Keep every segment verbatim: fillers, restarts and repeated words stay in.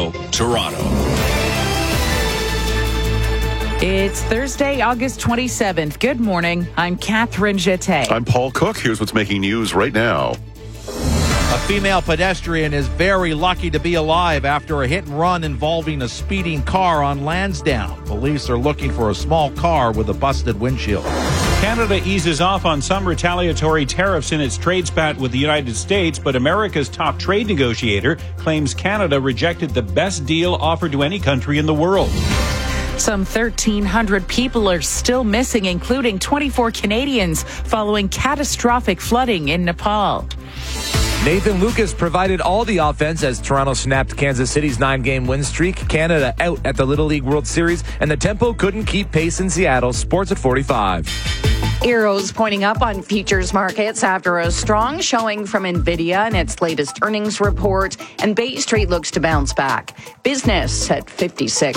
Radio, Toronto. It's Thursday, August twenty-seventh. Good morning. I'm Catherine Jeté. I'm Paul Cook. Here's what's making news right now. A female pedestrian is very lucky to be alive after a hit and run involving a speeding car on Lansdowne. Police are looking for a small car with a busted windshield. Canada eases off on some retaliatory tariffs in its trade spat with the United States, but America's top trade negotiator claims Canada rejected the best deal offered to any country in the world. Some thirteen hundred people are still missing, including twenty-four Canadians, following catastrophic flooding in Nepal. Nathan Lucas provided all the offense as Toronto snapped Kansas City's nine-game win streak. Canada out at the Little League World Series, and the tempo couldn't keep pace in Seattle. Sports at forty-five. Arrows pointing up on futures markets after a strong showing from NVIDIA in its latest earnings report, and Bay Street looks to bounce back. Business at fifty-six.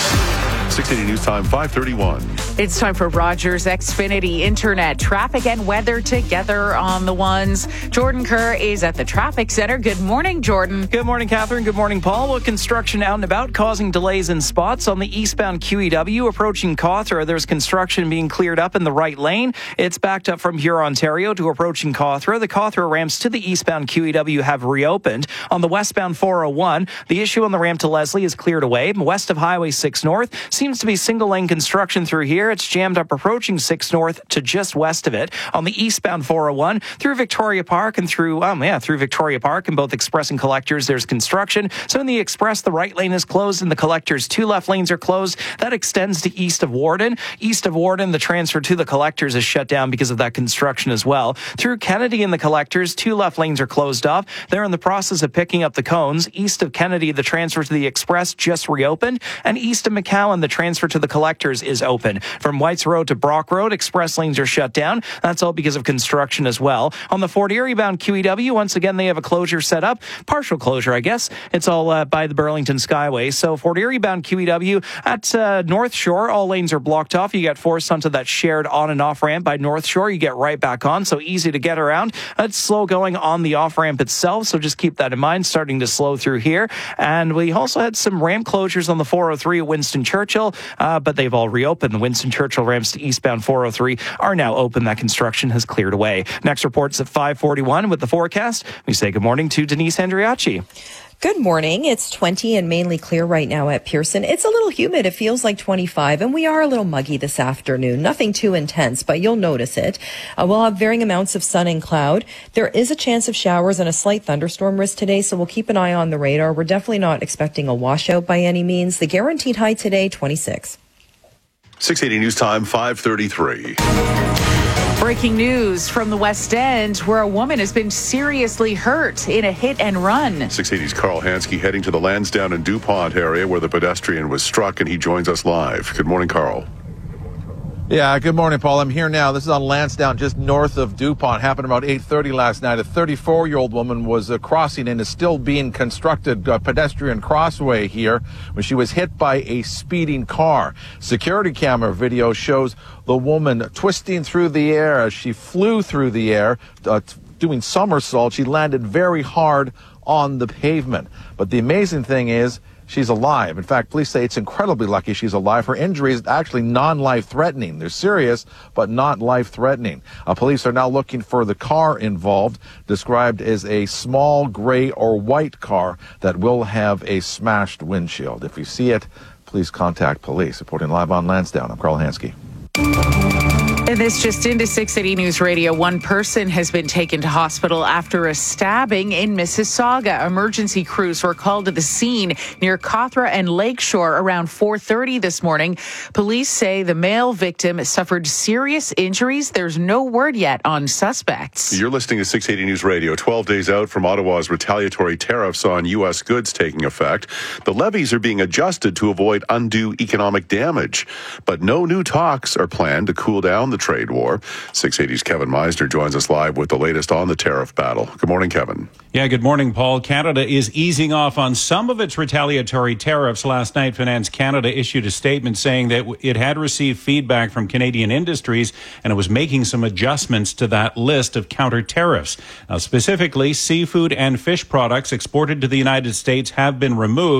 six eighty News Time, five thirty-one. It's time for Rogers Xfinity Internet. Traffic and weather together on the ones. Jordan Kerr is at the traffic center. Good morning, Jordan. Good morning, Catherine. Good morning, Paul. Well, construction out and about causing delays in spots on the eastbound Q E W approaching Cawthra. There's construction being cleared up in the right lane. It's backed up from Huron, Ontario to approaching Cawthra. The Cawthra ramps to the eastbound Q E W have reopened. On the westbound four oh one, the issue on the ramp to Leslie is cleared away. West of Highway six North seems to be single lane construction through here. It's jammed up approaching six North to just west of it. On the eastbound four oh one through Victoria Park and through, um, yeah, through Victoria Park and both Express and Collectors, there's construction. So in the Express, the right lane is closed and the Collectors, two left lanes are closed. That extends to east of Warden. East of Warden, the transfer to the Collectors is shut down because of that construction as well. Through Kennedy and the Collectors, two left lanes are closed off. They're in the process of picking up the cones. East of Kennedy, the transfer to the Express just reopened. And east of McCowan, the transfer to the Collectors is open. From Whites Road to Brock Road, express lanes are shut down. That's all because of construction as well. On the Fort Erie bound Q E W, once again, they have a closure set up. Partial closure, I guess. It's all uh, by the Burlington Skyway. So Fort Erie bound Q E W at uh, North Shore, all lanes are blocked off. You get forced onto that shared on and off ramp by North Shore. You get right back on, so easy to get around. It's slow going on the off ramp itself, so just keep that in mind. Starting to slow through here. And we also had some ramp closures on the four oh three at Winston Churchill, uh, but they've all reopened. The Winston Churchill ramps to eastbound four oh three are now open. That construction has cleared away. Next report's at five forty-one with the forecast. We say good morning to Denise Andriacci. Good morning. It's twenty and mainly clear right now at Pearson. It's a little humid. It feels like twenty-five, and we are a little muggy this afternoon. Nothing too intense, but you'll notice it. Uh, we'll have varying amounts of sun and cloud. There is a chance of showers and a slight thunderstorm risk today, so we'll keep an eye on the radar. We're definitely not expecting a washout by any means. The guaranteed high today, twenty-six. six eighty News Time, five thirty-three. Breaking news from the West End, where a woman has been seriously hurt in a hit and run. six eighty's Carl Hansky heading to the Lansdowne and DuPont area where the pedestrian was struck, and he joins us live. Good morning, Carl. Yeah, good morning, Paul. I'm here now. This is on Lansdowne, just north of DuPont. Happened about eight thirty last night. A thirty-four-year-old woman was uh, crossing and is still being constructed a pedestrian crossway here when she was hit by a speeding car. Security camera video shows the woman twisting through the air as she flew through the air, uh, doing somersaults. She landed very hard on the pavement. But the amazing thing is, she's alive. In fact, police say it's incredibly lucky she's alive. Her injuries actually non-life-threatening. They're serious, but not life-threatening. Uh, police are now looking for the car involved, described as a small gray or white car that will have a smashed windshield. If you see it, please contact police. Reporting live on Lansdowne, I'm Carl Hansky. And this just into six eighty News Radio. One person has been taken to hospital after a stabbing in Mississauga. Emergency crews were called to the scene near Cawthra and Lakeshore around four thirty this morning. Police say the male victim suffered serious injuries. There's no word yet on suspects. You're listening to six eighty News Radio. twelve days out from Ottawa's retaliatory tariffs on U S goods taking effect, the levies are being adjusted to avoid undue economic damage. But no new talks are planned to cool down the trade war. six eighty's Kevin Meisner joins us live with the latest on the tariff battle. Good morning, Kevin. Yeah, good morning, Paul. Canada is easing off on some of its retaliatory tariffs. Last night, Finance Canada issued a statement saying that it had received feedback from Canadian industries and it was making some adjustments to that list of counter tariffs. Now, specifically, seafood and fish products exported to the United States have been removed,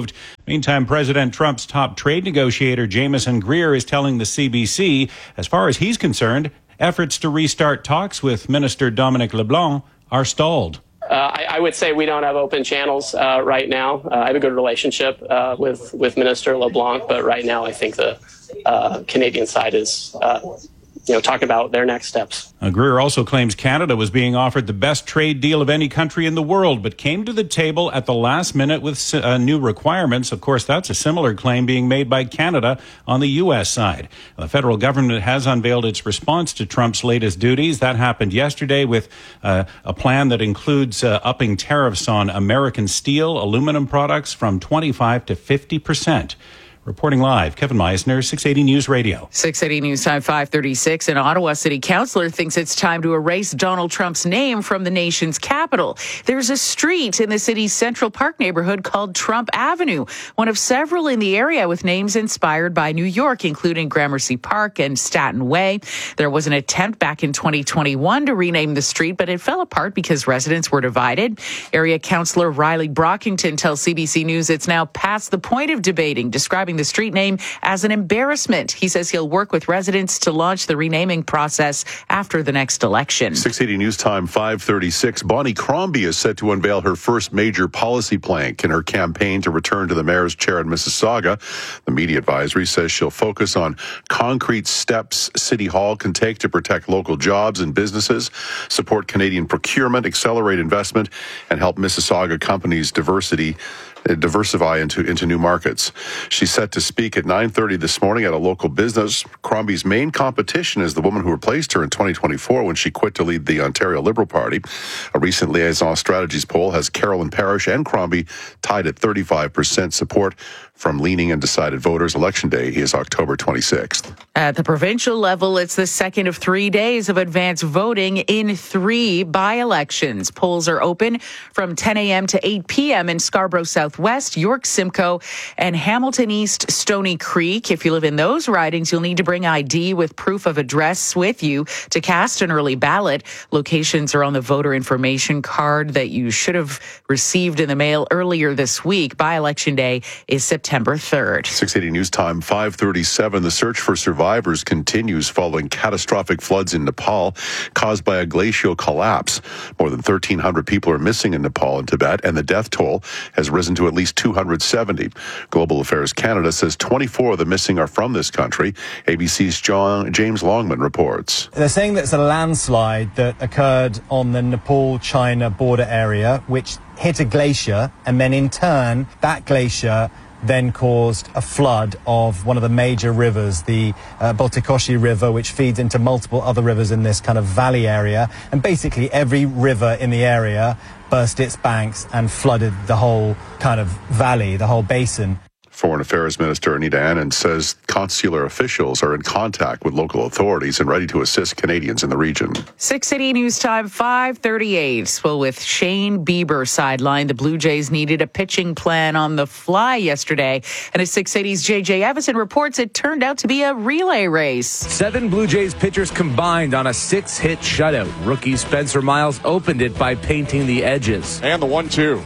Meantime, President Trump's top trade negotiator, Jameson Greer, is telling the C B C, as far as he's concerned, efforts to restart talks with Minister Dominic LeBlanc are stalled. Uh, I, I would say we don't have open channels uh, right now. Uh, I have a good relationship uh, with, with Minister LeBlanc, but right now I think the uh, Canadian side is uh, you know, talking about their next steps. Uh, Greer also claims Canada was being offered the best trade deal of any country in the world, but came to the table at the last minute with uh, new requirements. Of course, that's a similar claim being made by Canada on the U S side. The federal government has unveiled its response to Trump's latest duties. That happened yesterday with uh, a plan that includes uh, upping tariffs on American steel, aluminum products from twenty-five to fifty percent. Reporting live, Kevin Meisner, six eighty News Radio. six eighty News Time, five thirty-six. An Ottawa city councillor thinks it's time to erase Donald Trump's name from the nation's capital. There's a street in the city's Central Park neighborhood called Trump Avenue, one of several in the area with names inspired by New York, including Gramercy Park and Staten Way. There was an attempt back in twenty twenty-one to rename the street, but it fell apart because residents were divided. Area councillor Riley Brockington tells C B C News it's now past the point of debating, describing the street name as an embarrassment. He says he'll work with residents to launch the renaming process after the next election. six eighty News Time, five thirty-six. Bonnie Crombie is set to unveil her first major policy plank in her campaign to return to the mayor's chair in Mississauga. The media advisory says she'll focus on concrete steps City Hall can take to protect local jobs and businesses, support Canadian procurement, accelerate investment, and help Mississauga companies diversity diversify into, into new markets. She's set to speak at nine thirty this morning at a local business. Crombie's main competition is the woman who replaced her in twenty twenty-four when she quit to lead the Ontario Liberal Party. A recent Liaison Strategies poll has Carolyn Parrish and Crombie tied at thirty-five percent support from leaning and decided voters. Election day is October twenty-sixth. At the provincial level, it's the second of three days of advance voting in three by-elections. Polls are open from ten a.m. to eight p.m. in Scarborough Southwest, York Simcoe, and Hamilton East Stony Creek. If you live in those ridings, you'll need to bring I D with proof of address with you to cast an early ballot. Locations are on the voter information card that you should have received in the mail earlier this week. By-election day is September third. six eighty News Time, five thirty-seven. The search for survivors continues following catastrophic floods in Nepal caused by a glacial collapse. More than thirteen hundred people are missing in Nepal and Tibet, and the death toll has risen to at least two hundred seventy. Global Affairs Canada says twenty-four of the missing are from this country. A B C's John, James Longman reports. They're saying that it's a landslide that occurred on the Nepal-China border area, which hit a glacier, and then in turn, that glacier then caused a flood of one of the major rivers, the uh, Baltikoshi River, which feeds into multiple other rivers in this kind of valley area. And basically every river in the area burst its banks and flooded the whole kind of valley, the whole basin. Foreign Affairs Minister Anita Anand says consular officials are in contact with local authorities and ready to assist Canadians in the region. six eighty News Time, five thirty-eight. Well, with Shane Bieber sidelined, the Blue Jays needed a pitching plan on the fly yesterday. And as six eighty's J J Evison reports, it turned out to be a relay race. Seven Blue Jays pitchers combined on a six-hit shutout. Rookie Spencer Miles opened it by painting the edges. And the one two.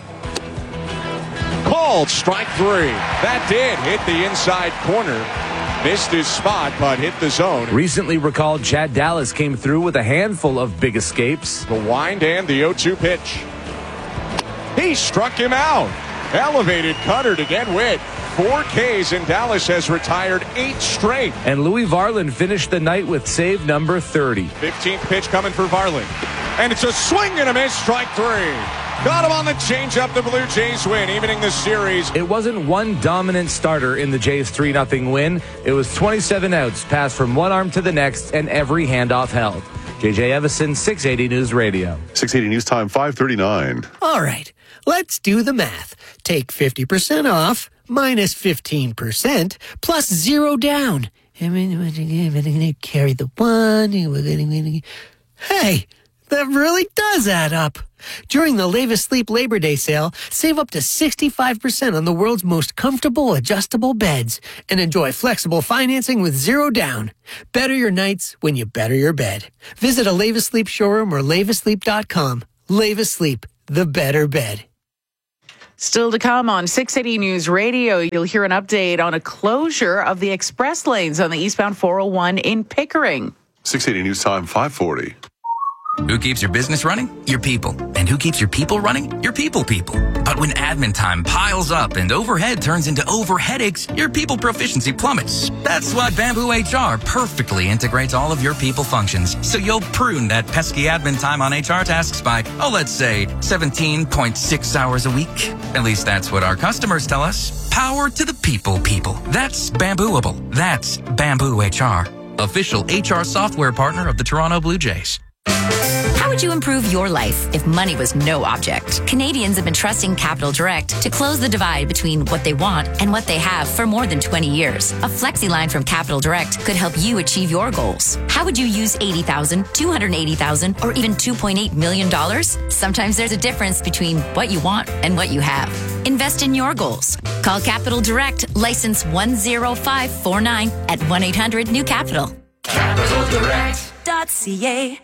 Called strike three. That did hit the inside corner. Missed his spot, but hit the zone. Recently recalled Chad Dallas came through with a handful of big escapes. The wind and the oh two pitch. He struck him out. Elevated cutter to get wit. Four Ks, and Dallas has retired eight straight. And Louis Varland finished the night with save number thirty. fifteenth pitch coming for Varland. And it's a swing and a miss, strike three. Got him on the changeup. The Blue Jays win, evening the series. It wasn't one dominant starter in the Jays three nothing win. It was twenty-seven outs, passed from one arm to the next, and every handoff held. J J Evison, six eighty News Radio. six eighty News Time, five thirty-nine. All right, let's do the math. Take fifty percent off, minus fifteen percent, plus zero down. I'm going to carry the one. Hey, that really does add up. During the Leva Sleep Labor Day sale, save up to sixty-five percent on the world's most comfortable adjustable beds and enjoy flexible financing with zero down. Better your nights when you better your bed. Visit a Leva Sleep showroom or leva sleep dot com. Leva Sleep, the better bed. Still to come on six eighty News Radio, you'll hear an update on a closure of the express lanes on the eastbound four oh one in Pickering. six eighty News Time, five forty. Who keeps your business running? Your people. And who keeps your people running? Your people people. But when admin time piles up and overhead turns into over headaches, your people proficiency plummets. That's why Bamboo H R perfectly integrates all of your people functions. So you'll prune that pesky admin time on H R tasks by, oh, let's say seventeen point six hours a week. At least that's what our customers tell us. Power to the people people. That's Bambooable. That's Bamboo H R. Official H R software partner of the Toronto Blue Jays. How would you improve your life if money was no object? Canadians have been trusting Capital Direct to close the divide between what they want and what they have for more than twenty years. A flexi line from Capital Direct could help you achieve your goals. How would you use eighty thousand dollars, two hundred eighty thousand dollars, or even two point eight million dollars? Sometimes there's a difference between what you want and what you have. Invest in your goals. Call Capital Direct, license one zero five four nine at one eight hundred new capital. capital direct dot c a.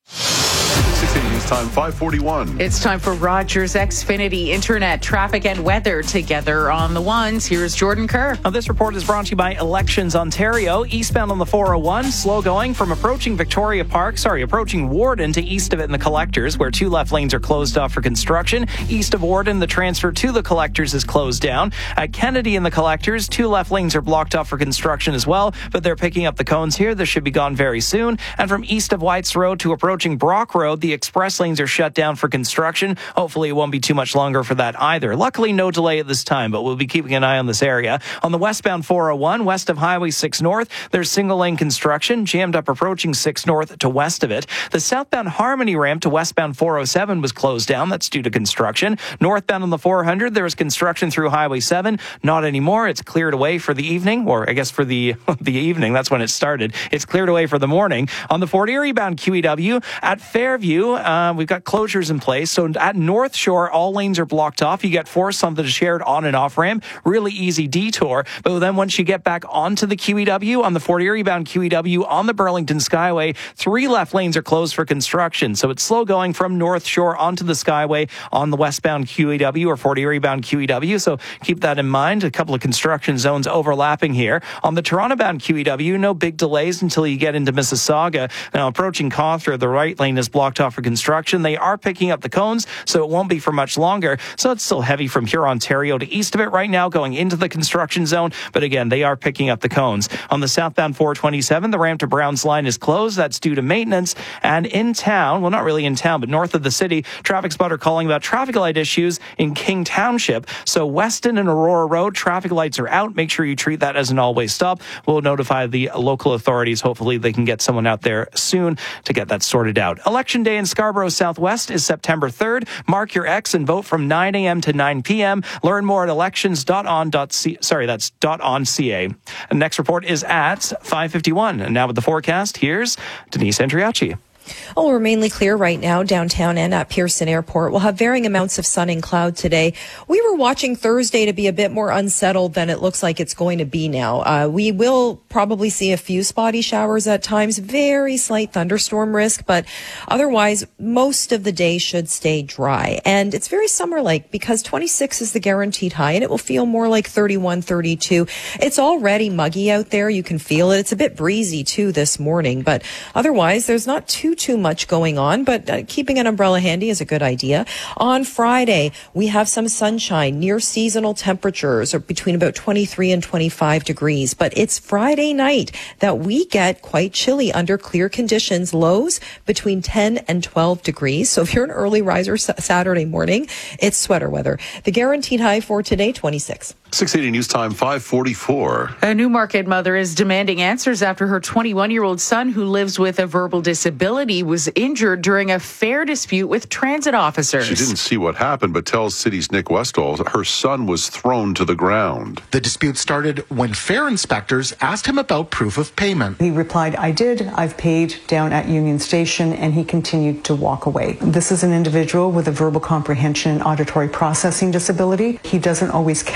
six eighty News Time, five forty-one. It's time for Rogers Xfinity Internet, traffic and weather together on the ones. Here's Jordan Kerr. Now, this report is brought to you by Elections Ontario. Eastbound on the four oh one, slow going from approaching Victoria Park, sorry, approaching Warden to east of it in the Collectors, where two left lanes are closed off for construction. East of Warden, the transfer to the Collectors is closed down. At Kennedy in the Collectors, two left lanes are blocked off for construction as well, but they're picking up the cones here. This should be gone very soon. And from east of Whites Road to approaching Brock Road, the express lanes are shut down for construction. Hopefully it won't be too much longer for that either. Luckily, no delay at this time, but we'll be keeping an eye on this area. On the westbound four oh one, west of Highway six North, there's single lane construction, jammed up approaching six North to west of it. The southbound Harmony ramp to westbound four oh seven was closed down. That's due to construction. Northbound on the four hundred, there was construction through Highway seven. Not anymore. It's cleared away for the evening, or I guess for the the evening. That's when it started. It's cleared away for the morning. On the Fort Erie bound Q E W, at Fairview, uh, we've got closures in place. So at North Shore, all lanes are blocked off. You get forced onto the shared on and off ramp. Really easy detour. But then once you get back onto the Q E W, on the Fort Erie bound Q E W, on the Burlington Skyway, three left lanes are closed for construction. So it's slow going from North Shore onto the Skyway on the westbound Q E W or Fort Erie bound Q E W. So keep that in mind. A couple of construction zones overlapping here. On the Toronto bound Q E W, no big delays until you get into Mississauga. Now approaching Cawthra, the right lane is blocked off for construction. They are picking up the cones, so it won't be for much longer. So it's still heavy from Huron, Ontario to east of it right now, going into the construction zone. But again, they are picking up the cones. On the southbound four twenty-seven, the ramp to Browns Line is closed. That's due to maintenance. And in town, well, not really in town, but north of the city, traffic spotter calling about traffic light issues in King Township. So Weston and Aurora Road, traffic lights are out. Make sure you treat that as an always stop. We'll notify the local authorities. Hopefully they can get someone out there soon to get that sorted out. Election day in Scarborough Southwest is September third. Mark your X and vote from nine a.m. to nine p.m. Learn more at elections dot on dot c sorry, that's dot on ca. The next report is at five fifty-one. And now with the forecast, here's Denise Andriacci. Oh, we're mainly clear right now downtown and at Pearson Airport. We'll have varying amounts of sun and cloud today. We were watching Thursday to be a bit more unsettled than it looks like it's going to be now. Uh, we will probably see a few spotty showers at times, very slight thunderstorm risk, but otherwise most of the day should stay dry. And it's very summer-like because twenty-six is the guaranteed high and it will feel more like thirty-one, thirty-two. It's already muggy out there. You can feel it. It's a bit breezy too this morning, but otherwise there's not too too much going on, but uh, keeping an umbrella handy is a good idea. On Friday, we have some sunshine, near seasonal temperatures, or between about twenty-three and twenty-five degrees. But it's Friday night that we get quite chilly under clear conditions, lows between ten and twelve degrees. So if you're an early riser Saturday morning, it's sweater weather. The guaranteed high for today, twenty-six. six eighty News Time, five forty-four. A Newmarket mother is demanding answers after her twenty-one-year-old son, who lives with a verbal disability, was injured during a fare dispute with transit officers. She didn't see what happened, but tells City's Nick Westall her son was thrown to the ground. The dispute started when fare inspectors asked him about proof of payment. He replied, I did. I've paid down at Union Station, and he continued to walk away. This is an individual with a verbal comprehension and auditory processing disability. He doesn't always capture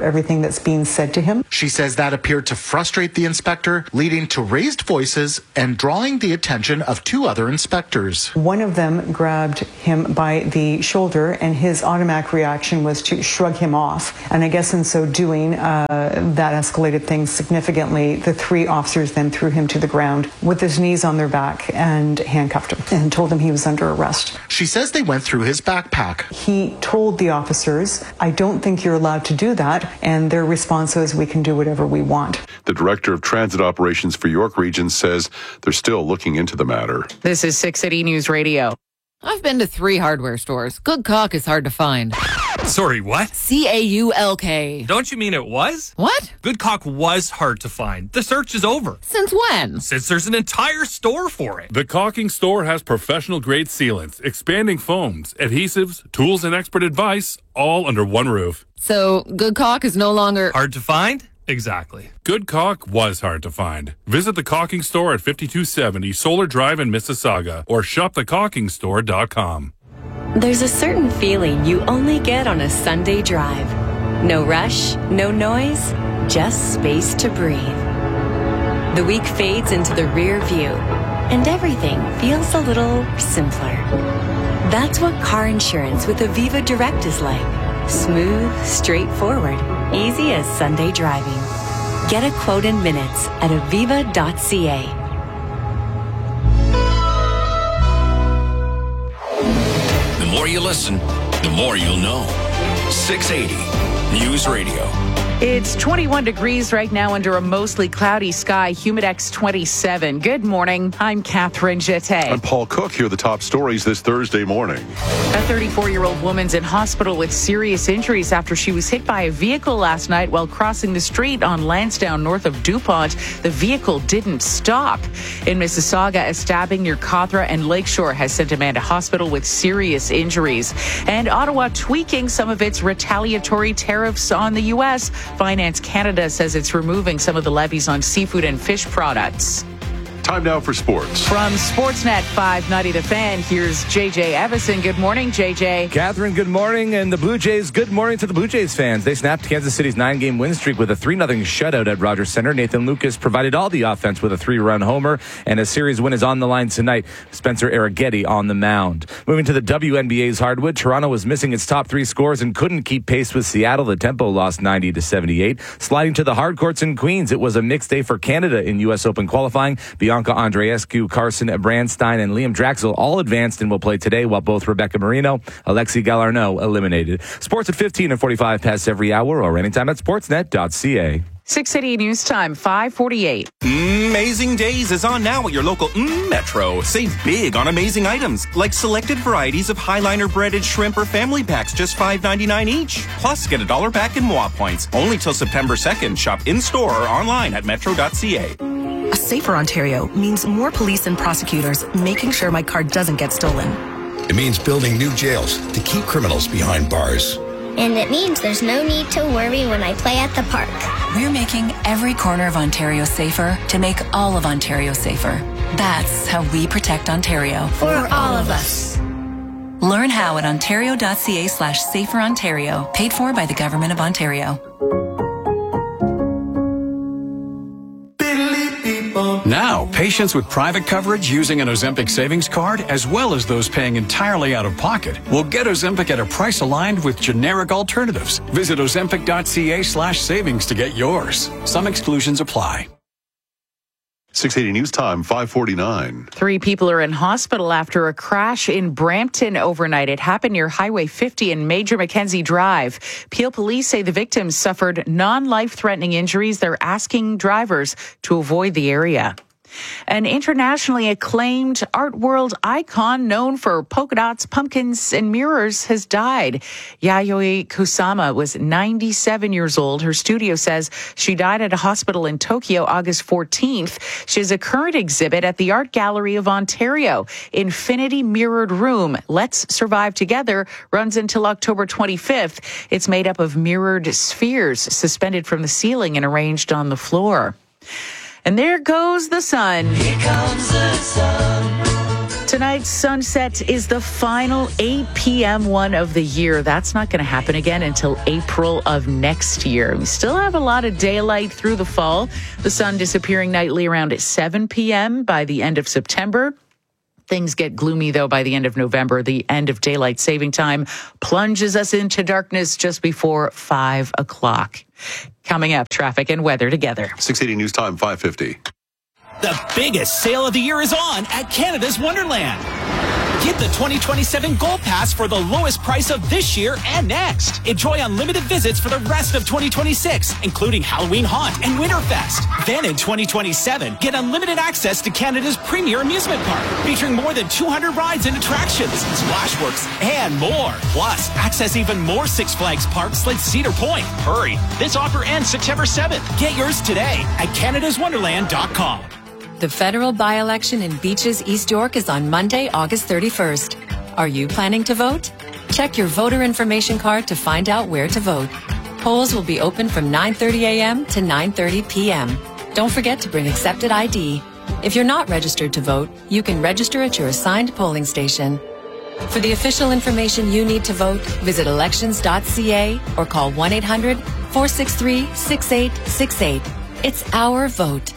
everything that's being said to him. She says that appeared to frustrate the inspector, leading to raised voices and drawing the attention of two other inspectors. One of them grabbed him by the shoulder, and his automatic reaction was to shrug him off. And I guess in so doing, uh, that escalated things significantly. The three officers then threw him to the ground with his knees on their back and handcuffed him and told him he was under arrest. She says they went through his backpack. He told the officers, I don't think you're allowed to do that. And their response was, we can do whatever we want. The director of transit operations for York Region says they're still looking into the matter. This is six City News Radio. I've been to three hardware stores. Good caulk is hard to find. Sorry, what? C A U L K. Don't you mean it was? What? Good caulk was hard to find. The search is over. Since when? Since there's an entire store for it. The Caulking Store has professional-grade sealants, expanding foams, adhesives, tools, and expert advice, all under one roof. So, good caulk is no longer... hard to find? Exactly. Good caulk was hard to find. Visit the Caulking Store at fifty-two seventy Solar Drive in Mississauga or shop the caulking store dot com. There's a certain feeling you only get on a Sunday drive. No rush, no noise, just space to breathe. The week fades into the rear view, and everything feels a little simpler. That's what car insurance with Aviva Direct is like. Smooth, straightforward, easy as Sunday driving. Get a quote in minutes at aviva dot c a. The more you listen, the more you'll know. six eighty News Radio. It's twenty-one degrees right now under a mostly cloudy sky, Humidex twenty-seven. Good morning. I'm Catherine Jeté. I'm Paul Cook. Here are the top stories this Thursday morning. A thirty-four-year-old woman's in hospital with serious injuries after she was hit by a vehicle last night while crossing the street on Lansdowne north of DuPont. The vehicle didn't stop. In Mississauga, a stabbing near Cawthra and Lakeshore has sent a man to hospital with serious injuries. And Ottawa tweaking some of its retaliatory tariffs on the U S Finance Canada says it's removing some of the levies on seafood and fish products. Time now for sports. From Sportsnet five ninety The Fan, here's J J Evison. Good morning, J J. Catherine, good morning. And the Blue Jays, good morning to the Blue Jays fans. They snapped Kansas City's nine-game win streak with a three nothing shutout at Rogers Center. Nathan Lucas provided all the offense with a three-run homer, and a series win is on the line tonight. Spencer Arrighetti on the mound. Moving to the W N B A's hardwood, Toronto was missing its top three scores and couldn't keep pace with Seattle. The Tempo lost ninety to seventy-eight. Sliding to the hard courts in Queens, it was a mixed day for Canada in U S Open qualifying. Bianca Andreescu, Carson Brandstein, and Liam Draxel all advanced and will play today, while both Rebecca Marino, Alexi Galarneau eliminated. Sports at fifteen and forty-five past every hour or anytime at sportsnet dot c a. six City News Time, five forty-eight. Amazing Days is on now at your local mm, Metro. Save big on amazing items, like selected varieties of Highliner breaded shrimp or family packs, just five ninety-nine each. Plus, get a dollar back in M W A points. Only till September second. Shop in-store or online at metro dot c a. A safer Ontario means more police and prosecutors making sure my car doesn't get stolen. It means building new jails to keep criminals behind bars. And it means there's no need to worry when I play at the park. We're making every corner of Ontario safer to make all of Ontario safer. That's how we protect Ontario. For all of us. Learn how at ontario dot c a slash safer Ontario. Paid for by the Government of Ontario. Now, patients with private coverage using an Ozempic savings card, as well as those paying entirely out of pocket, will get Ozempic at a price aligned with generic alternatives. Visit ozempic dot c a slash savings to get yours. Some exclusions apply. six eighty News Time, five forty-nine. Three people are in hospital after a crash in Brampton overnight. It happened near Highway fifty and Major Mackenzie Drive. Peel police say the victims suffered non-life-threatening injuries. They're asking drivers to avoid the area. An internationally acclaimed art world icon known for polka dots, pumpkins, and mirrors has died. Yayoi Kusama was ninety-seven years old. Her studio says she died at a hospital in Tokyo August fourteenth. She has a current exhibit at the Art Gallery of Ontario. Infinity Mirrored Room, Let's Survive Together, runs until October twenty-fifth. It's made up of mirrored spheres suspended from the ceiling and arranged on the floor. And there goes the sun. Here comes the sun. Tonight's sunset is the final eight p.m. one of the year. That's not going to happen again until April of next year. We still have a lot of daylight through the fall. The sun disappearing nightly around seven p.m. by the end of September. Things get gloomy, though, by the end of November. The end of daylight saving time plunges us into darkness just before five o'clock. Coming up, traffic and weather together. six eighty News Time, five fifty. The biggest sale of the year is on at Canada's Wonderland. Get the twenty twenty-seven Gold Pass for the lowest price of this year and next. Enjoy unlimited visits for the rest of twenty twenty-six, including Halloween Haunt and Winterfest. Then in twenty twenty-seven, get unlimited access to Canada's premier amusement park, featuring more than two hundred rides and attractions, Splashworks, and more. Plus, access even more Six Flags parks like Cedar Point. Hurry, this offer ends September seventh. Get yours today at canada's wonderland dot com. The federal by-election in Beaches, East York is on Monday, August thirty-first. Are you planning to vote? Check your voter information card to find out where to vote. Polls will be open from nine thirty a.m. to nine thirty p.m. Don't forget to bring accepted I D. If you're not registered to vote, you can register at your assigned polling station. For the official information you need to vote, visit elections dot c a or call one eight hundred four six three six eight six eight. It's our vote.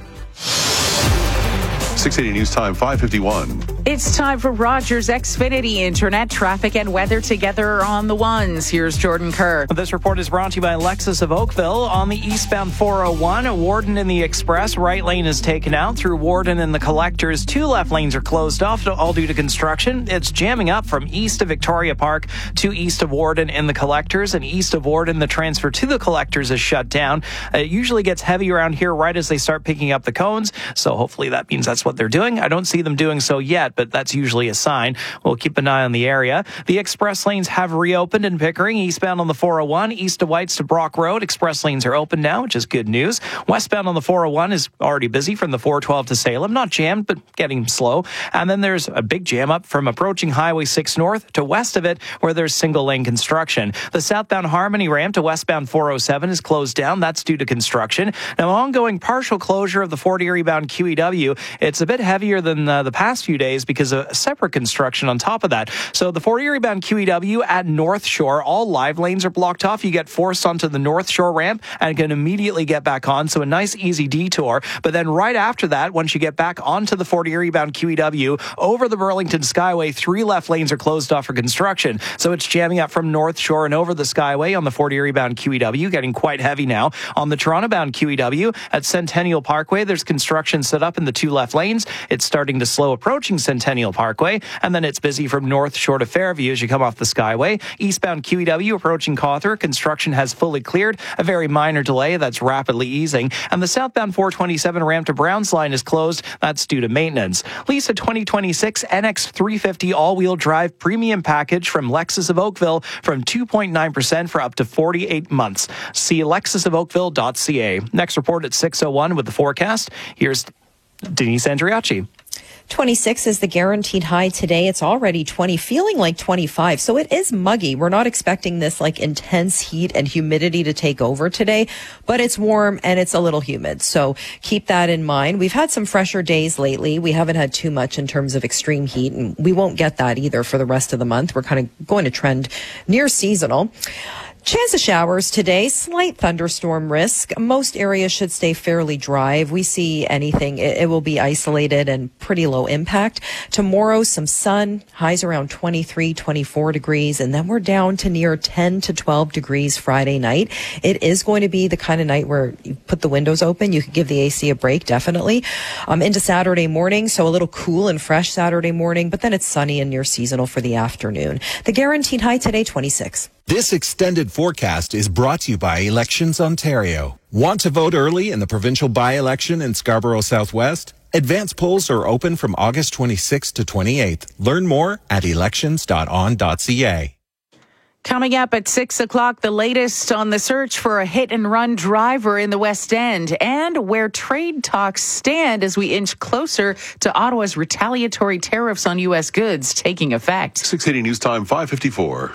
six eighty News Time, five fifty-one. It's time for Rogers Xfinity Internet, traffic and weather together on the ones. Here's Jordan Kerr. This report is brought to you by Lexus of Oakville. On the eastbound four oh one, Warden in the Express, right lane is taken out through Warden and the Collectors. Two left lanes are closed off, all due to construction. It's jamming up from east of Victoria Park to east of Warden in the Collectors, and east of Warden, the transfer to the Collectors is shut down. It usually gets heavy around here right as they start picking up the cones, so hopefully that means that's what they're doing. I don't see them doing so yet, but that's usually a sign. We'll keep an eye on the area. The express lanes have reopened in Pickering. Eastbound on the four oh one, east of Whites to Brock Road. Express lanes are open now, which is good news. Westbound on the four oh one is already busy from the four twelve to Salem. Not jammed, but getting slow. And then there's a big jam up from approaching Highway six North to west of it, where there's single lane construction. The southbound Harmony ramp to westbound four oh seven is closed down. That's due to construction. Now, ongoing partial closure of the Fort Erie bound Q E W. It's a bit heavier than uh, the past few days because of separate construction on top of that. So the Fort Erie bound Q E W at North Shore, all live lanes are blocked off. You get forced onto the North Shore ramp and can immediately get back on. So a nice easy detour. But then right after that, once you get back onto the Fort Erie bound Q E W over the Burlington Skyway, three left lanes are closed off for construction. So it's jamming up from North Shore and over the Skyway on the Fort Erie bound Q E W, getting quite heavy now. On the Toronto bound Q E W at Centennial Parkway, there's construction set up in the two left lanes. It's starting to slow approaching Centennial Parkway, and then it's busy from North Shore to Fairview as you come off the Skyway. Eastbound Q E W approaching Cawthra, construction has fully cleared. A very minor delay that's rapidly easing. And the southbound four twenty-seven ramp to Browns line is closed. That's due to maintenance. Lease a twenty twenty-six N X three fifty all-wheel drive premium package from Lexus of Oakville from two point nine percent for up to forty-eight months. See lexus of oakville dot c a. Next report at six oh one with the forecast. Here's Denise Andriacci. twenty-six is the guaranteed high today. It's already twenty, feeling like twenty-five. So it is muggy. We're not expecting this like intense heat and humidity to take over today, but it's warm and it's a little humid. So keep that in mind. We've had some fresher days lately. We haven't had too much in terms of extreme heat, and we won't get that either for the rest of the month. We're kind of going to trend near seasonal. Chance of showers today, slight thunderstorm risk. Most areas should stay fairly dry. If we see anything, it, it will be isolated and pretty low impact. Tomorrow, some sun, highs around twenty-three, twenty-four degrees, and then we're down to near ten to twelve degrees Friday night. It is going to be the kind of night where you put the windows open. You could give the A C a break, definitely. Um, into Saturday morning, so a little cool and fresh Saturday morning, but then it's sunny and near seasonal for the afternoon. The guaranteed high today, twenty-six. This extended forecast is brought to you by Elections Ontario. Want to vote early in the provincial by-election in Scarborough Southwest? Advance polls are open from August twenty-sixth to twenty-eighth. Learn more at elections dot on dot c a. Coming up at six o'clock, the latest on the search for a hit-and-run driver in the West End and where trade talks stand as we inch closer to Ottawa's retaliatory tariffs on U S goods taking effect. six eighty News Time, five fifty-four.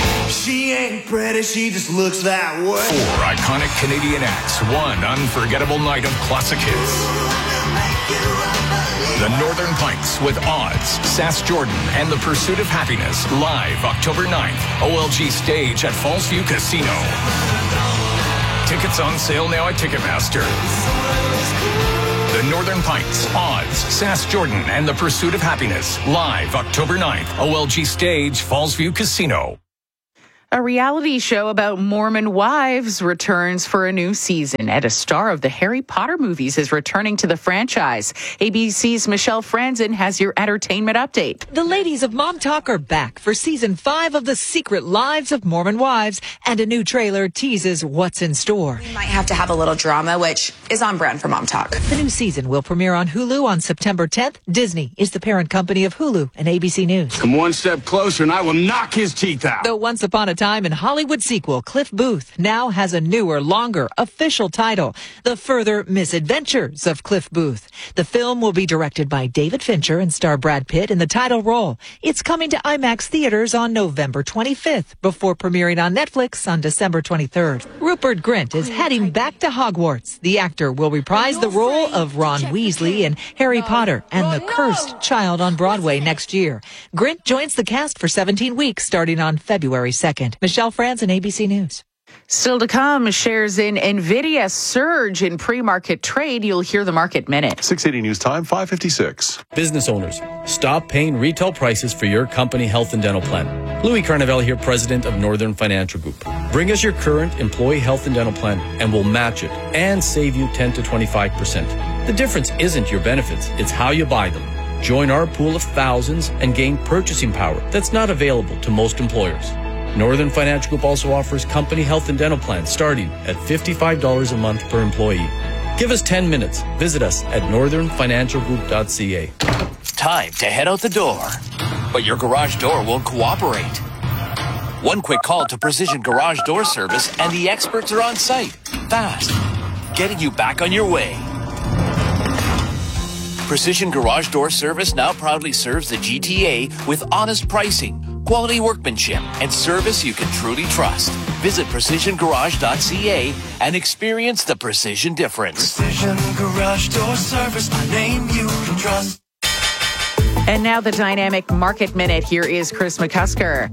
She ain't pretty, she just looks that way. Four iconic Canadian acts, one unforgettable night of classic hits. The Northern Pints with Odds, Sass Jordan, and The Pursuit of Happiness. Live October ninth. O L G stage at Fallsview Casino. Tickets on sale now at Ticketmaster. The Northern Pints, Odds, Sass Jordan, and The Pursuit of Happiness. Live October ninth. O L G stage, Fallsview Casino. A reality show about Mormon wives returns for a new season, and a star of the Harry Potter movies is returning to the franchise. A B C's Michelle Franzen has your entertainment update. The ladies of Mom Talk are back for season five of The Secret Lives of Mormon Wives, and a new trailer teases what's in store. We might have to have a little drama, which is on brand for Mom Talk. The new season will premiere on Hulu on September tenth. Disney is the parent company of Hulu and A B C News. Come one step closer and I will knock his teeth out. The Once Upon a Time in Hollywood sequel, Cliff Booth, now has a newer, longer, official title, The Further Misadventures of Cliff Booth. The film will be directed by David Fincher and star Brad Pitt in the title role. It's coming to IMAX theaters on November twenty-fifth, before premiering on Netflix on December twenty-third. Rupert Grint is heading back to Hogwarts. The actor will reprise the role of Ron Weasley in Harry Potter and the Cursed Child on Broadway next year. Grint joins the cast for seventeen weeks, starting on February second. Michelle Franzen, A B C News. Still to come, shares in NVIDIA surge in pre-market trade. You'll hear the Market Minute. six eighty News Time, five fifty-six. Business owners, stop paying retail prices for your company health and dental plan. Louis Carnevale here, president of Northern Financial Group. Bring us your current employee health and dental plan, and we'll match it and save you ten to twenty-five percent. The difference isn't your benefits, it's how you buy them. Join our pool of thousands and gain purchasing power that's not available to most employers. Northern Financial Group also offers company health and dental plans starting at fifty-five dollars a month per employee. Give us ten minutes. Visit us at northern financial group dot c a. Time to head out the door, but your garage door won't cooperate. One quick call to Precision Garage Door Service and the experts are on site, fast, getting you back on your way. Precision Garage Door Service now proudly serves the G T A with honest pricing, quality workmanship, and service you can truly trust. Visit precision garage dot c a and experience the precision difference. Precision Garage Door Service, a name you can trust. And now the Dynamic Market Minute. Here is Chris McCusker.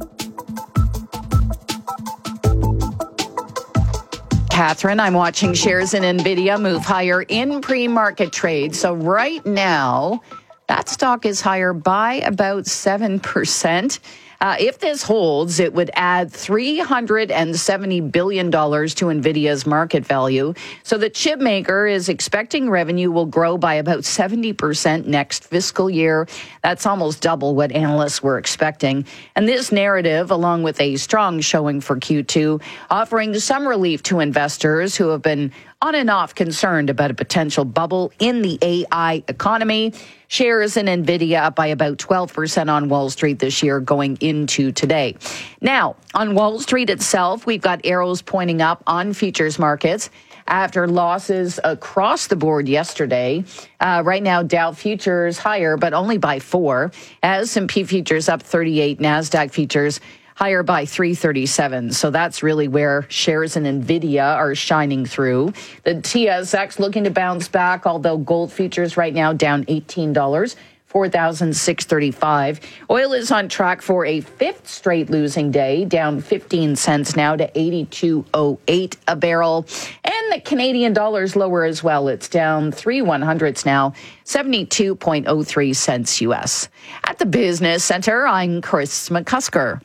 Catherine, I'm watching shares in NVIDIA move higher in pre-market trade. So right now, that stock is higher by about seven percent. Uh, if this holds, it would add three hundred seventy billion dollars to NVIDIA's market value. So the chip maker is expecting revenue will grow by about seventy percent next fiscal year. That's almost double what analysts were expecting. And this narrative, along with a strong showing for Q two, offering some relief to investors who have been on and off concerned about a potential bubble in the A I economy. Shares in NVIDIA up by about twelve percent on Wall Street this year going into today. Now, on Wall Street itself, we've got arrows pointing up on futures markets after losses across the board yesterday. Uh, right now, Dow futures higher, but only by four. S and P futures up thirty-eight, NASDAQ futures higher by three thirty-seven. So that's really where shares in NVIDIA are shining through. The T S X looking to bounce back, although gold futures right now down eighteen dollars, four thousand six hundred thirty-five dollars. Oil is on track for a fifth straight losing day, down fifteen cents now to eighty-two oh eight a barrel. And the Canadian dollar is lower as well. It's down three one hundredths now, seventy-two point oh three cents U S. At the Business Center, I'm Chris McCusker.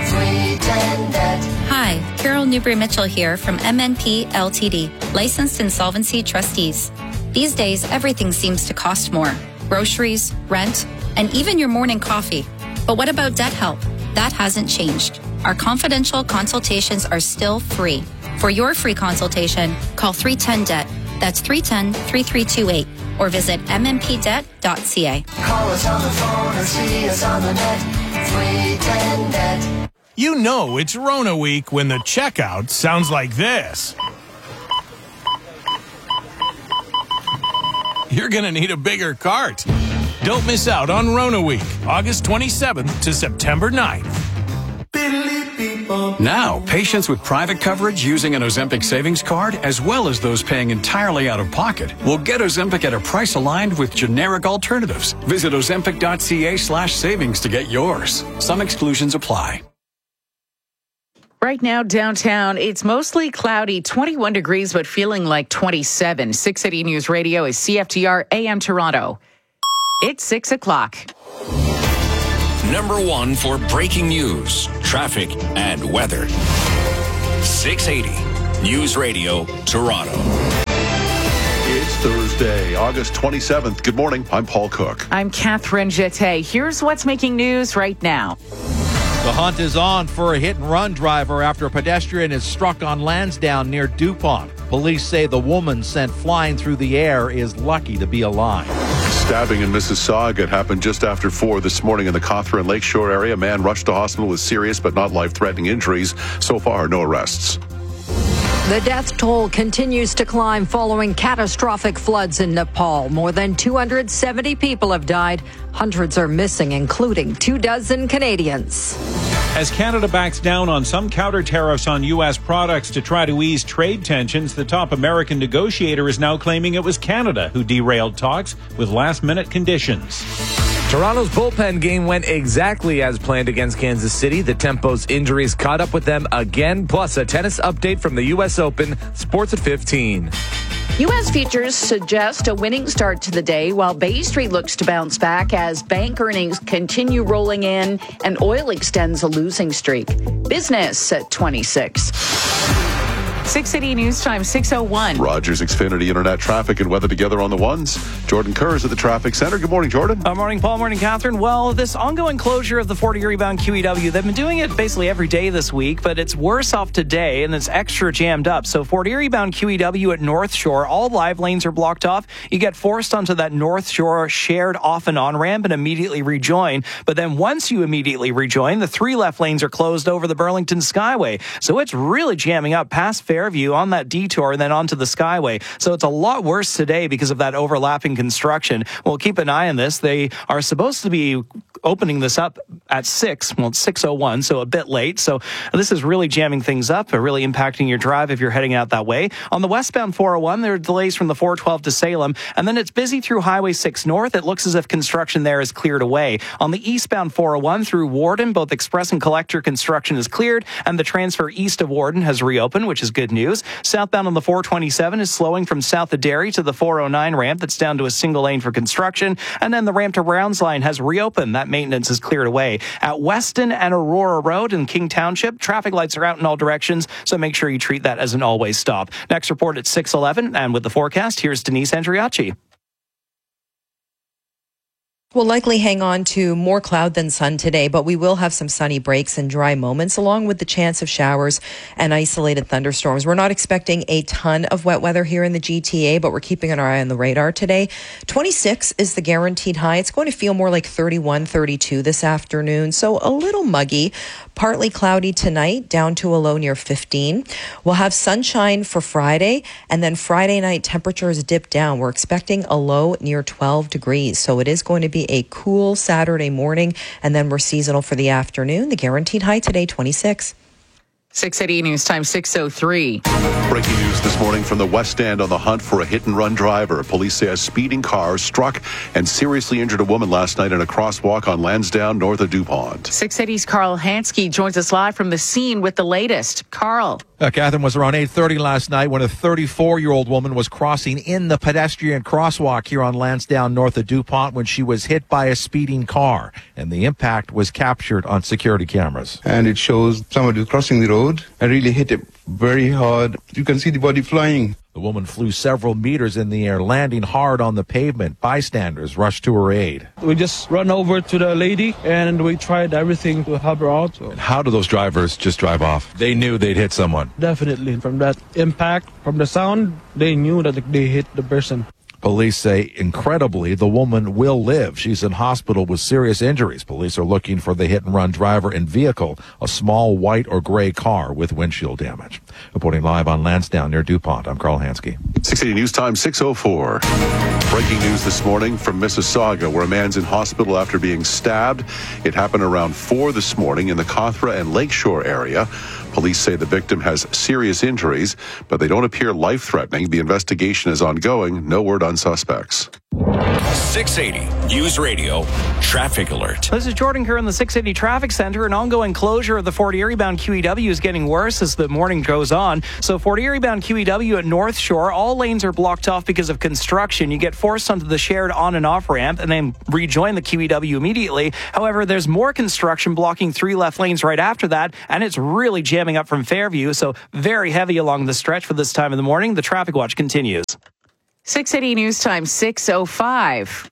Hi, Carol Newbury-Mitchell here from M N P L T D, licensed insolvency trustees. These days, everything seems to cost more. Groceries, rent, and even your morning coffee. But what about debt help? That hasn't changed. Our confidential consultations are still free. For your free consultation, call three ten debt. That's three one zero, three three two eight. Or visit m m p debt dot c a. Call us on the phone or see us on the net. three ten debt. You know it's Rona week when the checkout sounds like this. You're going to need a bigger cart. Don't miss out on Rona week, August twenty-seventh to September ninth. Now, patients with private coverage using an Ozempic savings card, as well as those paying entirely out of pocket, will get Ozempic at a price aligned with generic alternatives. Visit ozempic.ca slash savings to get yours. Some exclusions apply. Right now, downtown, it's mostly cloudy, twenty-one degrees, but feeling like twenty-seven. six eighty News Radio is C F T R A M Toronto. It's six o'clock. Number one for breaking news, traffic, and weather. six eighty News Radio, Toronto. It's Thursday, August twenty-seventh. Good morning. I'm Paul Cook. I'm Catherine Jeté. Here's what's making news right now. The hunt is on for a hit-and-run driver after a pedestrian is struck on Lansdowne near DuPont. Police say the woman sent flying through the air is lucky to be alive. Stabbing in Mississauga happened just after four this morning in the Cawthra and Lakeshore area. A man rushed to hospital with serious but not life-threatening injuries. So far, no arrests. The death toll continues to climb following catastrophic floods in Nepal. More than two hundred seventy people have died. Hundreds are missing, including two dozen Canadians. As Canada backs down on some counter tariffs on U S products to try to ease trade tensions, the top American negotiator is now claiming it was Canada who derailed talks with last-minute conditions. Toronto's bullpen game went exactly as planned against Kansas City. The Tempo's injuries caught up with them again, plus a tennis update from the U S Open. Sports at fifteen. U S futures suggest a winning start to the day, while Bay Street looks to bounce back as bank earnings continue rolling in and oil extends a losing streak. Business at twenty-six. six eighty News Time, six oh one. Rogers Xfinity Internet traffic and weather together on the ones. Jordan Kerr is at the traffic center. Good morning, Jordan. Uh, morning, Paul. Morning, Catherine. Well, this ongoing closure of the forty erie-bound Q E W, they've been doing it basically every day this week, but it's worse off today, and it's extra jammed up. So forty erie-bound Q E W at North Shore, all live lanes are blocked off. You get forced onto that North Shore shared off and on ramp and immediately rejoin. But then once you immediately rejoin, the three left lanes are closed over the Burlington Skyway. So it's really jamming up past Fairview on that detour and then onto the Skyway. So it's a lot worse today because of that overlapping construction. We'll keep an eye on this. They are supposed to be opening this up at six. Well, it's six oh one, so a bit late. So this is really jamming things up, really impacting your drive if you're heading out that way. On the westbound four oh one, there are delays from the four twelve to Salem, and then it's busy through Highway six North. It looks as if construction there is cleared away. On the eastbound four oh one through Warden, both express and collector construction is cleared, and the transfer east of Warden has reopened, which is good news. Southbound on the four twenty-seven is slowing from south of Derry to the four oh nine ramp. That's down to a single lane for construction, and then the ramp to Rounds Line has reopened. That maintenance is cleared away. At Weston and Aurora Road in King Township, traffic lights are out in all directions, so make sure you treat that as an always stop. Next report at six eleven, and with the forecast, here's Denise Andriacci. We'll likely hang on to more cloud than sun today, but we will have some sunny breaks and dry moments, along with the chance of showers and isolated thunderstorms. We're not expecting a ton of wet weather here in the G T A, but we're keeping an eye on the radar today. twenty-six is the guaranteed high. It's going to feel more like thirty-one, thirty-two this afternoon, so a little muggy. Partly cloudy tonight, down to a low near fifteen. We'll have sunshine for Friday, and then Friday night temperatures dip down. We're expecting a low near twelve degrees, so it is going to be a cool Saturday morning, and then we're seasonal for the afternoon. The guaranteed high today, twenty-six. six eighty News Time, six oh three. Breaking news this morning from the West End on the hunt for a hit-and-run driver. Police say a speeding car struck and seriously injured a woman last night in a crosswalk on Lansdowne north of DuPont. six eighty's Carl Hansky joins us live from the scene with the latest. Carl. Uh, Catherine, was around eight thirty last night when a thirty-four-year-old woman was crossing in the pedestrian crosswalk here on Lansdowne north of DuPont when she was hit by a speeding car, and the impact was captured on security cameras. And it shows somebody crossing the road and really hit it very hard. You can see the body flying. The woman flew several meters in the air, landing hard on the pavement. Bystanders rushed to her aid. We just run over to the lady and we tried everything to help her out. So. And how do those drivers just drive off? They knew they'd hit someone. Definitely. From that impact, from the sound, they knew that they hit the person. Police say, incredibly, the woman will live. She's in hospital with serious injuries. Police are looking for the hit-and-run driver and vehicle, a small white or gray car with windshield damage. Reporting live on Lansdowne near DuPont, I'm Carl Hansky. six eighty News Time, six oh four. Breaking news this morning from Mississauga, where a man's in hospital after being stabbed. It happened around four this morning in the Cothra and Lakeshore area. Police say the victim has serious injuries, but they don't appear life-threatening. The investigation is ongoing. No word on suspects. six eighty News Radio Traffic Alert. This is Jordan Kerr in the six eighty Traffic Center. An ongoing closure of the Fort Erie bound Q E W is getting worse as the morning goes on. So Fort Erie bound Q E W at North Shore, all lanes are blocked off because of construction. You get forced onto the shared on and off ramp and then rejoin the Q E W immediately. However, there's more construction blocking three left lanes right after that, and it's really jamming up from Fairview. So very heavy along the stretch for this time of the morning. The traffic watch continues. six eighty News Time, six oh five.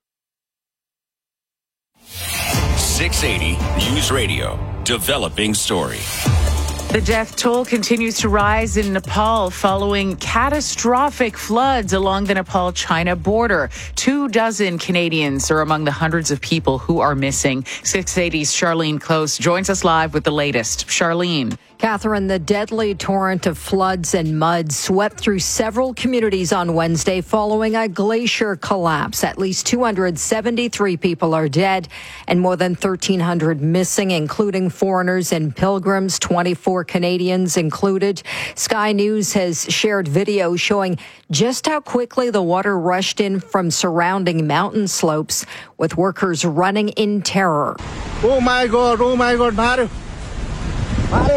six eighty News Radio, developing story. The death toll continues to rise in Nepal following catastrophic floods along the Nepal-China border. Two dozen Canadians are among the hundreds of people who are missing. six eighty's Charlene Close joins us live with the latest. Charlene. Catherine, the deadly torrent of floods and mud swept through several communities on Wednesday following a glacier collapse. At least two hundred seventy-three people are dead and more than thirteen hundred missing, including foreigners and pilgrims, twenty-four Canadians included. Sky News has shared video showing just how quickly the water rushed in from surrounding mountain slopes, with workers running in terror. Oh my God, oh my God, Mario. A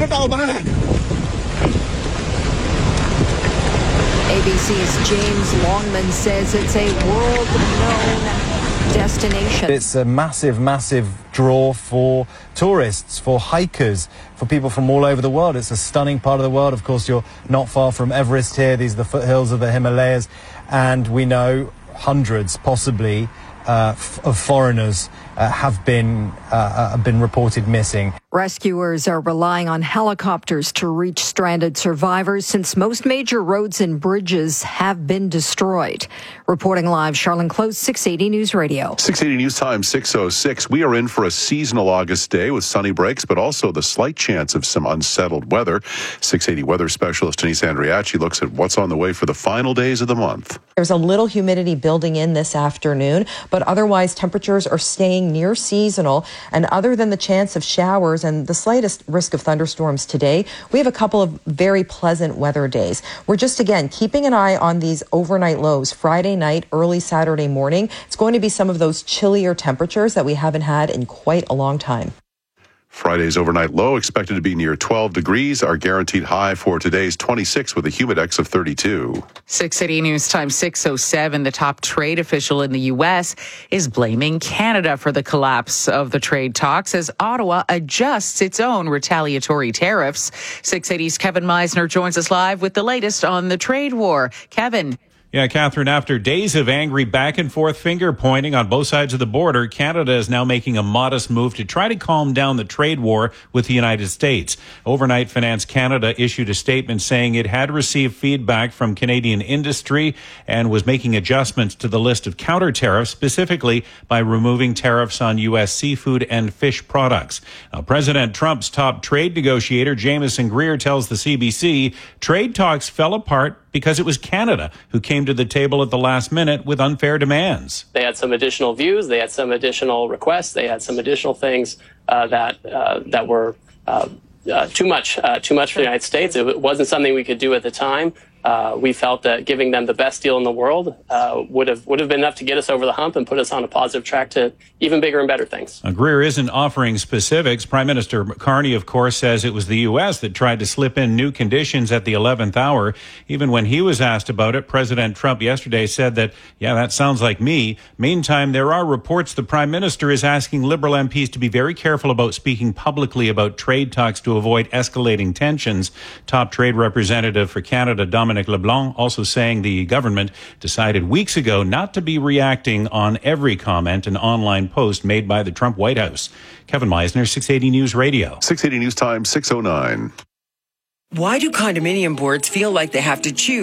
B C's James Longman says it's a world-known destination. It's a massive, massive draw for tourists, for hikers, for people from all over the world. It's a stunning part of the world. Of course, you're not far from Everest here. These are the foothills of the Himalayas. And we know hundreds, possibly, uh, f- of foreigners uh, have been uh, have been reported missing. Rescuers are relying on helicopters to reach stranded survivors since most major roads and bridges have been destroyed. Reporting live, Charlene Close, six eighty News Radio. six eighty News Time, six oh six. We are in for a seasonal August day with sunny breaks, but also the slight chance of some unsettled weather. six eighty weather specialist Denise Andriachi looks at what's on the way for the final days of the month. There's a little humidity building in this afternoon, but otherwise temperatures are staying near seasonal. And other than the chance of showers and the slightest risk of thunderstorms today, we have a couple of very pleasant weather days. We're just, again, keeping an eye on these overnight lows. Friday night, early Saturday morning, it's going to be some of those chillier temperatures that we haven't had in quite a long time. Friday's overnight low expected to be near twelve degrees. Our guaranteed high for today's twenty-six with a humidex of thirty-two. six eighty News Time, six oh seven. The top trade official in the U S is blaming Canada for the collapse of the trade talks as Ottawa adjusts its own retaliatory tariffs. six eighty's Kevin Meisner joins us live with the latest on the trade war. Kevin. Yeah, Catherine, after days of angry back and forth finger pointing on both sides of the border, Canada is now making a modest move to try to calm down the trade war with the United States. Overnight, Finance Canada issued a statement saying it had received feedback from Canadian industry and was making adjustments to the list of counter tariffs, specifically by removing tariffs on U S seafood and fish products. Now, President Trump's top trade negotiator, Jamieson Greer, tells the C B C trade talks fell apart because it was Canada who came to the table at the last minute with unfair demands. They had some additional views, they had some additional requests, they had some additional things uh, that uh, that were uh, uh, too much, uh, too much for the United States. It wasn't something we could do at the time. Uh, we felt that giving them the best deal in the world uh, would have would have been enough to get us over the hump and put us on a positive track to even bigger and better things. Uh, Greer isn't offering specifics. Prime Minister Carney, of course, says it was the U S that tried to slip in new conditions at the eleventh hour. Even when he was asked about it, President Trump yesterday said that, yeah, that sounds like me. Meantime, there are reports the Prime Minister is asking Liberal M Ps to be very careful about speaking publicly about trade talks to avoid escalating tensions. Top trade representative for Canada, Dominic Dominic LeBlanc, also saying the government decided weeks ago not to be reacting on every comment and online post made by the Trump White House. Kevin Meisner, six eighty News Radio. six eighty News Time, six oh nine. Why do condominium boards feel like they have to choose?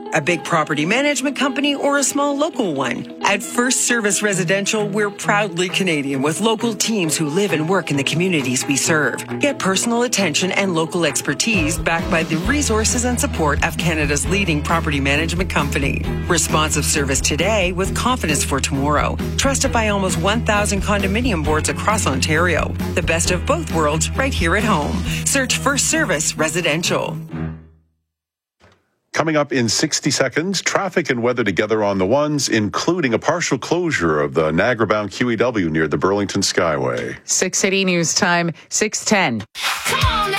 A big property management company or a small local one? At First Service Residential, we're proudly Canadian with local teams who live and work in the communities we serve. Get personal attention and local expertise backed by the resources and support of Canada's leading property management company. Responsive service today with confidence for tomorrow. Trusted by almost one thousand condominium boards across Ontario. The best of both worlds right here at home. Search First Service Residential. Coming up in sixty seconds, traffic and weather together on the ones, including a partial closure of the Niagara-bound Q E W near the Burlington Skyway. six eighty News Time, six ten. Come on!